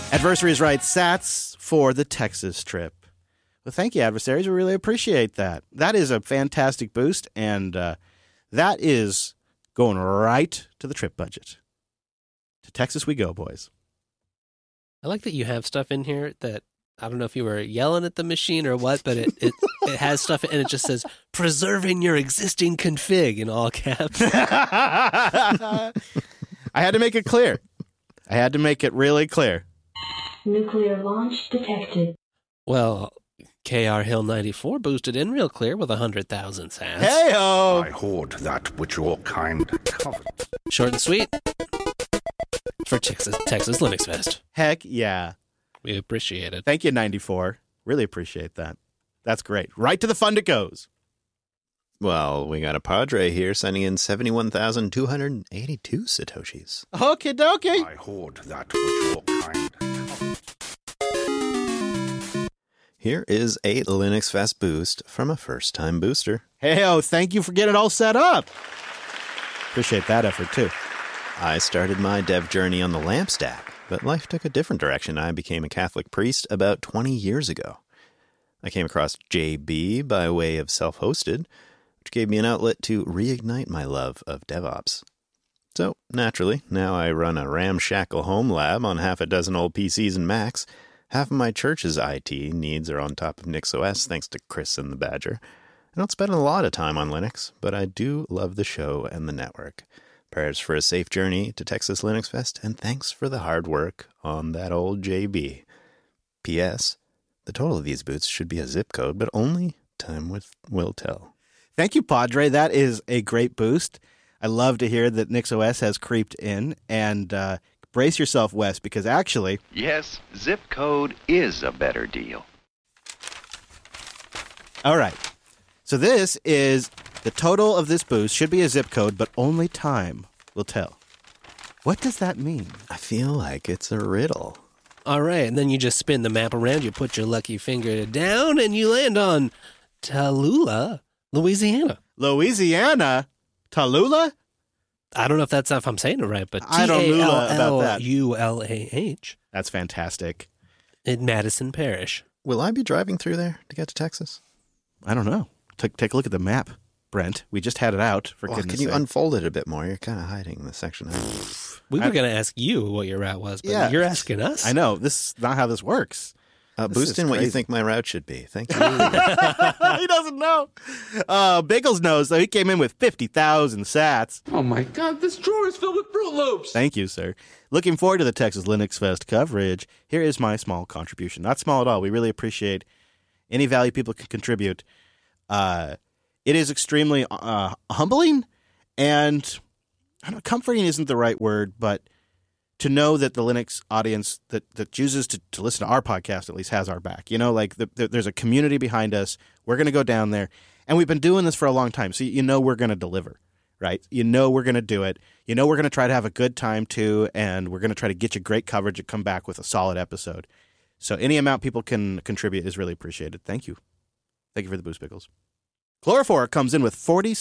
Adversaries write sats for the Texas trip. Well, thank you, adversaries. We really appreciate that. That is a fantastic boost, and that is going right to the trip budget. To Texas we go, boys. I like that you have stuff in here that, I don't know if you were yelling at the machine or what, but it has stuff and it just says, preserving your existing config in all caps. I had to make it clear. I had to make it really clear. Nuclear launch detected. Well, KR Hill 94 boosted in real clear with 100,000 sats. Hey-o! I hoard that which your kind covet. Short and sweet for Texas Linux Fest. Heck yeah. We appreciate it. Thank you, 94. Really appreciate that. That's great. Right to the fund it goes. Well, we got a Padre here sending in 71,282 Satoshis. Okie dokie. I hoard that which your kind covet. Here is a Linux Fest boost from a first-time booster. Hey-o, thank you for getting it all set up. Appreciate that effort, too. I started my dev journey on the LAMP stack, but life took a different direction. I became a Catholic priest about 20 years ago. I came across JB by way of self-hosted, which gave me an outlet to reignite my love of DevOps. So, naturally, now I run a ramshackle home lab on half a dozen old PCs and Macs. Half of my church's IT needs are on top of NixOS, thanks to Chris and the Badger. I don't spend a lot of time on Linux, but I do love the show and the network. Prayers for a safe journey to Texas Linux Fest, and thanks for the hard work on that old JB. P.S. The total of these boots should be a zip code, but only time will tell. Thank you, Padre. That is a great boost. I love to hear that NixOS has creeped in, and brace yourself, Wes, because actually... Yes, zip code is a better deal. All right. So this is the total of this boost should be a zip code, but only time will tell. What does that mean? I feel like it's a riddle. All right, and then you just spin the map around, you put your lucky finger down, and you land on Tallulah, Louisiana. Louisiana? Tallulah? I don't know if I'm saying it right, but I don't know about that. Tallulah. That's fantastic. In Madison Parish. Will I be driving through there to get to Texas? I don't know. Take a look at the map, Brent. We just had it out. For goodness can you sake. unfold it a bit more? You're kind of hiding the section. We were going to ask you what your route was, but you're asking us. I know. This is not how this works. Boost in what you think my route should be. Thank you. He doesn't know. Biggles knows, though. He came in with 50,000 sats. Oh, my God. This drawer is filled with Fruit Loops. Thank you, sir. Looking forward to the Texas Linux Fest coverage. Here is my small contribution. Not small at all. We really appreciate any value people can contribute. It is extremely humbling and comforting isn't the right word, but to know that the Linux audience that chooses to listen to our podcast at least has our back. You know, like there's a community behind us. We're going to go down there. And we've been doing this for a long time. So you know we're going to deliver, right? You know we're going to do it. You know we're going to try to have a good time too. And we're going to try to get you great coverage and come back with a solid episode. So any amount people can contribute is really appreciated. Thank you. Thank you for the boost, Pickles. Chlorophora comes in with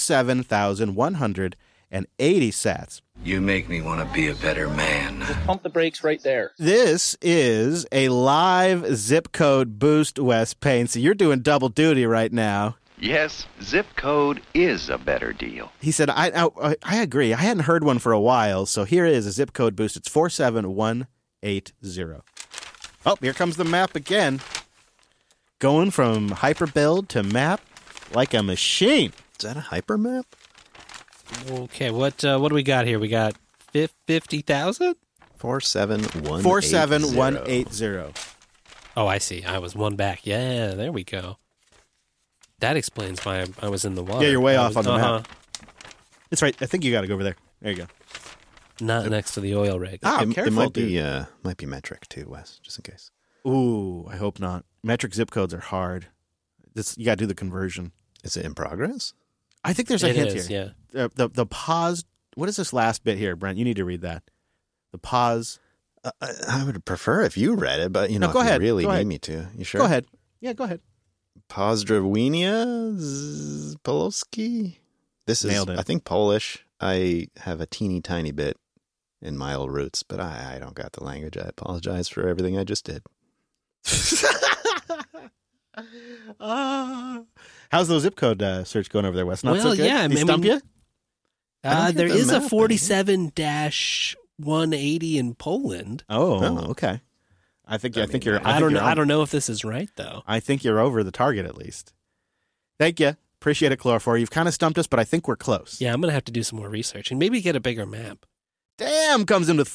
47,180 sats. You make me want to be a better man. Just pump the brakes right there. This is a live zip code boost, Wes Payne. So you're doing double duty right now. Yes, zip code is a better deal. He said, I agree. I hadn't heard one for a while, so here is a zip code boost. It's 47180. Oh, here comes the map again. Going from hyperbuild to map like a machine. Is that a hyper map? Okay, what do we got here? We got 50,000? 47180. 47180. Oh, I see. I was one back. Yeah, there we go. That explains why I was in the water. Yeah, you're way off on the map. It's right. I think you got to go over there. There you go. Not next to the oil rig. Careful, it might dude. Might be metric too, Wes, just in case. Ooh, I hope not. Metric zip codes are hard. You got to do the conversion. Is it in progress? I think there's a hint here. Yeah. The pause. What is this last bit here, Brent? You need to read that. The pause. I would prefer if you read it, but go if ahead. you really Go need ahead. me to. You sure? Go ahead. Yeah, go ahead. Pozdrowienia Polski. This is, Nailed it. I think, Polish. I have a teeny tiny bit in my old roots, but I don't got the language. I apologize for everything I just did. How's the zip code search going over there, Wes? Not so good? Yeah, He stump you? There is a 47-180 in Poland. Oh, okay. I think you're. I don't know if this is right though. I think you're over the target at least. Thank you. Appreciate it, Chlorophore. You've kind of stumped us, but I think we're close. Yeah, I'm gonna have to do some more research and maybe get a bigger map. Damn, comes in with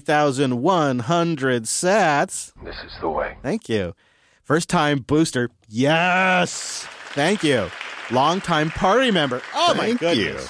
43,100 sats. This is the way. Thank you. First time booster. Yes. Thank you. Long time party member. Oh my goodness.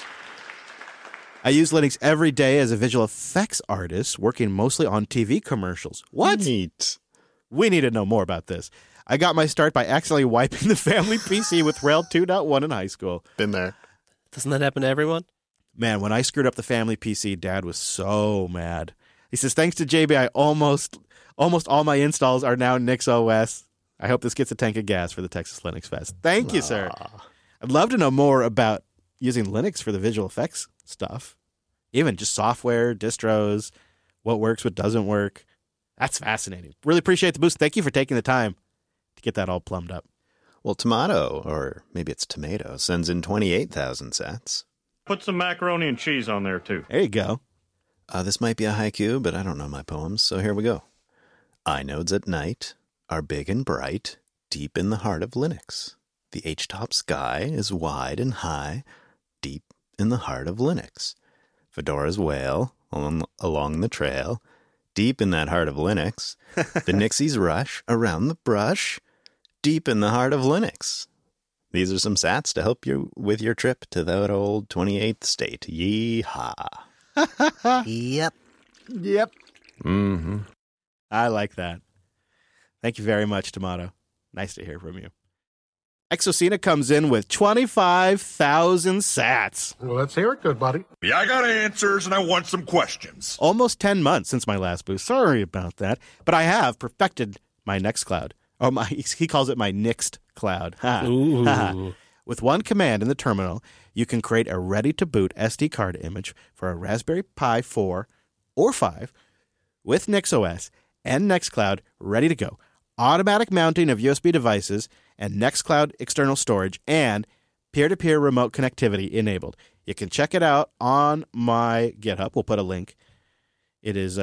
I use Linux every day as a visual effects artist, working mostly on TV commercials. What? Neat. We need to know more about this. I got my start by accidentally wiping the family PC with Rail 2.1 in high school. Been there. Doesn't that happen to everyone? Man, when I screwed up the family PC, Dad was so mad. He says, thanks to JB, I almost all my installs are now NixOS. I hope this gets a tank of gas for the Texas Linux Fest. Thank you, sir. I'd love to know more about using Linux for the visual effects stuff. Even just software, distros, what works, what doesn't work. That's fascinating. Really appreciate the boost. Thank you for taking the time to get that all plumbed up. Well, Tomato, or maybe it's Tomato, sends in 28,000 sats. Put some macaroni and cheese on there, too. There you go. This might be a haiku, but I don't know my poems, so here we go. Inodes at night are big and bright, deep in the heart of Linux. The H-top sky is wide and high, deep in the heart of Linux. Fedoras wail along the trail, deep in that heart of Linux. The Nixies rush around the brush, deep in the heart of Linux. These are some sats to help you with your trip to that old 28th state. Yeehaw. Yep. Mm-hmm. I like that. Thank you very much, Tomato. Nice to hear from you. Exocena comes in with 25,000 sats. Well, let's hear it, good buddy. Yeah, I got answers and I want some questions. Almost 10 months since my last boost. Sorry about that. But I have perfected my Nextcloud. Oh, he calls it my Nixt cloud. Ooh. With one command in the terminal, you can create a ready-to-boot SD card image for a Raspberry Pi 4 or 5 with NixOS and Nextcloud ready to go. Automatic mounting of USB devices and Nextcloud external storage and peer-to-peer remote connectivity enabled. You can check it out on my GitHub. We'll put a link. It is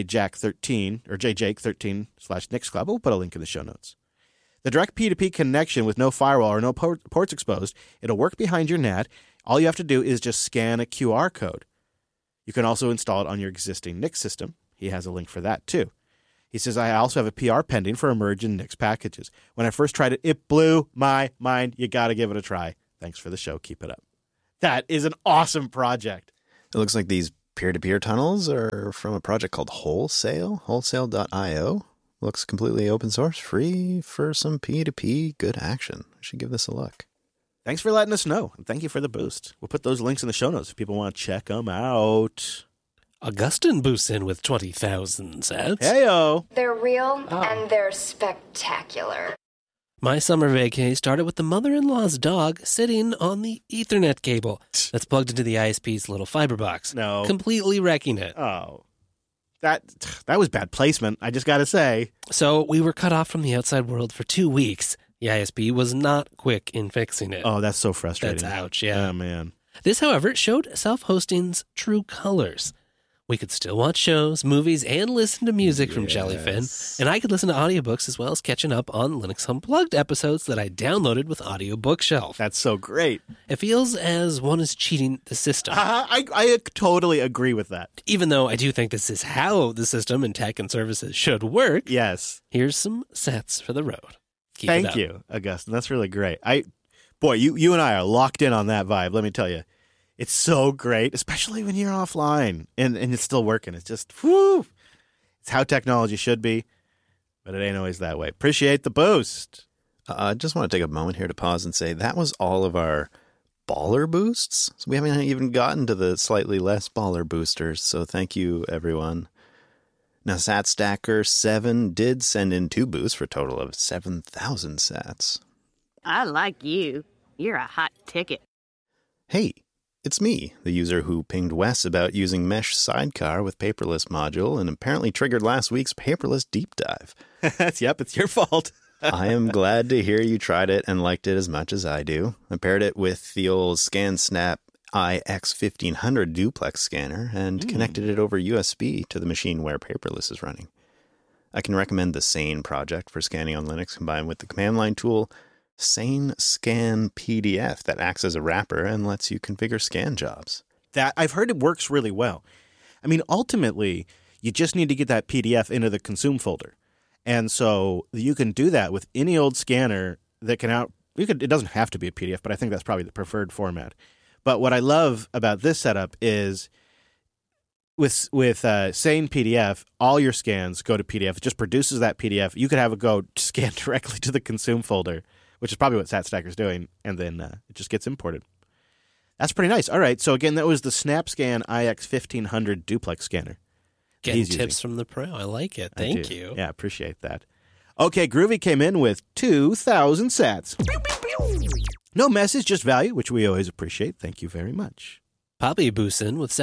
jjack13 or jjake13/Nixcloud. We'll put a link in the show notes. The direct P2P connection with no firewall or no ports exposed, it'll work behind your NAT. All you have to do is just scan a QR code. You can also install it on your existing Nix system. He has a link for that too. He says, I also have a PR pending for emerging Nix packages. When I first tried it, it blew my mind. You got to give it a try. Thanks for the show. Keep it up. That is an awesome project. It looks like these peer-to-peer tunnels are from a project called Wholesale, wholesale.io. Looks completely open source, free for some P2P good action. I should give this a look. Thanks for letting us know. And thank you for the boost. We'll put those links in the show notes if people want to check them out. Augustine boosts in with 20,000 sats. Heyo. They're real and they're spectacular. My summer vacay started with the mother-in-law's dog sitting on the Ethernet cable that's plugged into the ISP's little fiber box. No. Completely wrecking it. Oh. That was bad placement, I just got to say. So we were cut off from the outside world for 2 weeks. The ISP was not quick in fixing it. Oh, that's so frustrating. That's ouch, yeah. Oh, man. This, however, showed self-hosting's true colors. We could still watch shows, movies, and listen to music from Jellyfin, and I could listen to audiobooks as well as catching up on Linux Unplugged episodes that I downloaded with Audio Bookshelf. That's so great. It feels as one is cheating the system. I totally agree with that. Even though I do think this is how the system and tech and services should work. Yes. Here's some sats for the road. Keep Thank you, Augustine. That's really great. You and I are locked in on that vibe, let me tell you. It's so great, especially when you're offline and it's still working. It's just, whoo. It's how technology should be, but it ain't always that way. Appreciate the boost. I just want to take a moment here to pause and say that was all of our baller boosts. So we haven't even gotten to the slightly less baller boosters, so thank you, everyone. Now, SatStacker7 did send in 2 boosts for a total of 7,000 sats. I like you. You're a hot ticket. Hey, It's me, the user who pinged Wes about using Mesh Sidecar with Paperless module and apparently triggered last week's Paperless deep dive. Yep, it's your fault. I am glad to hear you tried it and liked it as much as I do. I paired it with the old ScanSnap iX1500 duplex scanner and connected it over USB to the machine where Paperless is running. I can recommend the Sane project for scanning on Linux combined with the command line tool Sane Scan PDF that acts as a wrapper and lets you configure scan jobs. That I've heard it works really well. I mean, ultimately, you just need to get that PDF into the consume folder. And so you can do that with any old scanner that can it doesn't have to be a PDF, but I think that's probably the preferred format. But what I love about this setup is with Sane PDF, all your scans go to PDF. It just produces that PDF. You could have it go scan directly to the consume folder, which is probably what SatStacker's doing, and then it just gets imported. That's pretty nice. All right, so again, that was the SnapScan iX1500 duplex scanner. Getting tips from the pro. I like it. Thank you. Yeah, appreciate that. Okay, Groovy came in with 2,000 sats. No message, just value, which we always appreciate. Thank you very much. Poppy Boosin with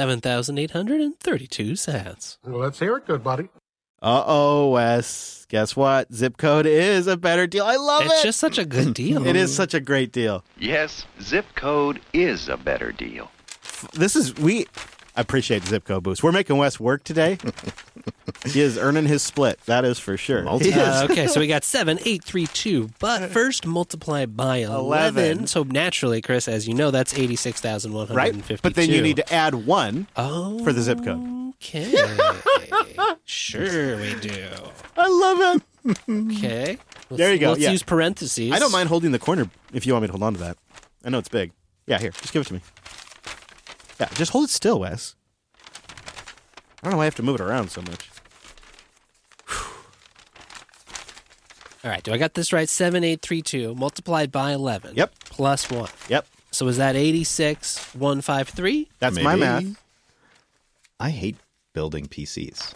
7,832 sats. Well, let's hear it, good buddy. Uh-oh, Wes. Guess what? Zip code is a better deal. I love it. It's just such a good deal. It is such a great deal. Yes, zip code is a better deal. I appreciate Zip Code Boost. We're making Wes work today. He is earning his split. That is for sure. Okay, so we got 7,832, but first multiply by 11. So naturally, Chris, as you know, that's 86,152. Right, but then you need to add 1 for the zip code. Okay. Sure we do. I love it. Okay. There you go. Let's use parentheses. I don't mind holding the corner if you want me to hold on to that. I know it's big. Yeah, here. Just give it to me. Yeah, just hold it still, Wes. I don't know why I have to move it around so much. All right, do I got this right? 7,832 multiplied by 11. Yep. Plus 1. Yep. So is that 86,153? That's my math. I hate building PCs.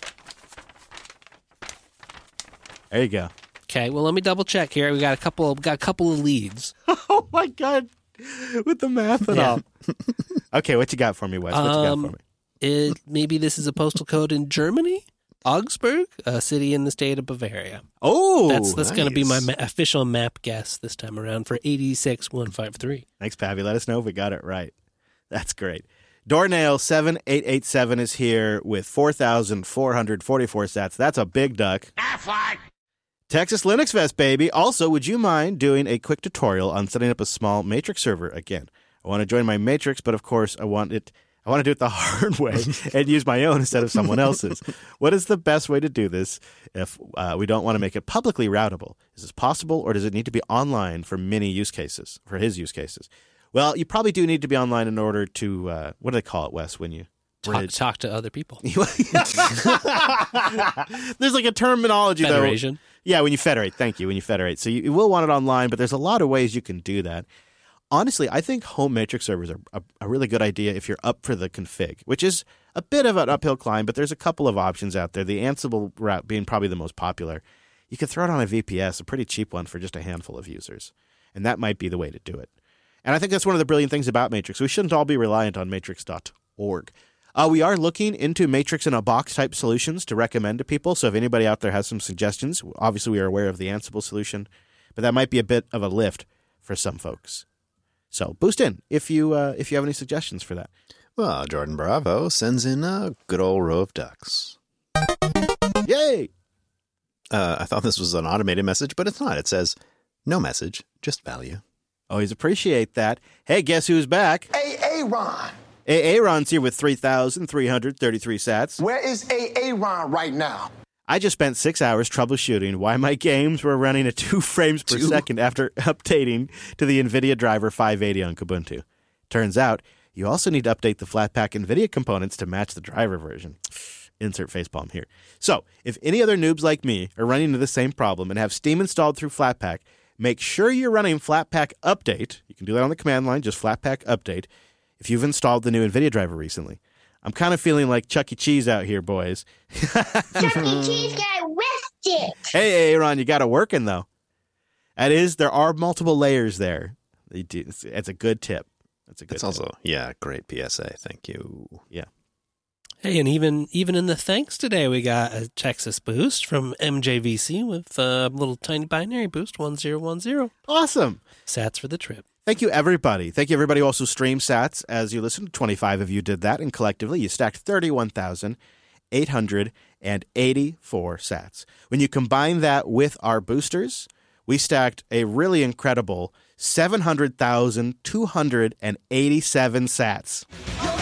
There you go. Okay, well, let me double check here. We got a couple of leads. Oh my God. With the math and all. Okay, what you got for me, Wes? What you got for me? Maybe this is a postal code in Germany? Augsburg, a city in the state of Bavaria. Oh, that's nice. going to be my official map guess this time around for 86,153. Thanks, Pappy. Let us know if we got it right. That's great. Doornail 7887 is here with 4,444 sats. That's a big duck. Texas Linux Fest, baby. Also, would you mind doing a quick tutorial on setting up a small Matrix server again? I want to join my Matrix, but of course I want to do it the hard way and use my own instead of someone else's. What is the best way to do this if we don't want to make it publicly routable? Is this possible, or does it need to be online for many use cases, for his use cases? Well, you probably do need to be online in order to, what do they call it, Wes, when you... Talk to other people. There's like a terminology, Federation. though. Yeah, when you federate. Thank you, when you federate. So you will want it online, but there's a lot of ways you can do that. Honestly, I think home Matrix servers are a really good idea if you're up for the config, which is a bit of an uphill climb, but there's a couple of options out there. The Ansible route being probably the most popular. You can throw it on a VPS, a pretty cheap one for just a handful of users, and that might be the way to do it. And I think that's one of the brilliant things about Matrix. We shouldn't all be reliant on matrix.org. We are looking into Matrix-in-a-box type solutions to recommend to people, so if anybody out there has some suggestions, obviously we are aware of the Ansible solution, but that might be a bit of a lift for some folks. So boost in if you have any suggestions for that. Well, Jordan Bravo sends in a good old row of ducks. Yay! I thought this was an automated message, but it's not. It says, no message, just value. Always appreciate that. Hey, guess who's back? Aaron. Aaron's here with 3,333 sats. Where is Aaron right now? I just spent 6 hours troubleshooting why my games were running at 2 frames per second after updating to the NVIDIA driver 580 on Kubuntu. Turns out, you also need to update the Flatpak NVIDIA components to match the driver version. Insert facepalm here. So, if any other noobs like me are running into the same problem and have Steam installed through Flatpak, make sure you're running Flatpak Update. You can do that on the command line, just Flatpak Update, if you've installed the new NVIDIA driver recently. I'm kind of feeling like Chuck E. Cheese out here, boys. Chuck E. Cheese got arrested. Hey, Aaron, you got it working, though. There are multiple layers there. It's a good tip. That's a good That's also, great PSA. Thank you. Yeah. Hey, and even in the thanks today, we got a Texas boost from MJVC with a little tiny binary boost, 1010. Awesome. Sats for the trip. Thank you, everybody. Thank you, everybody who also streamed sats as you listened. 25 of you did that, and collectively you stacked 31,884 sats. When you combine that with our boosters, we stacked a really incredible 700,287 sats.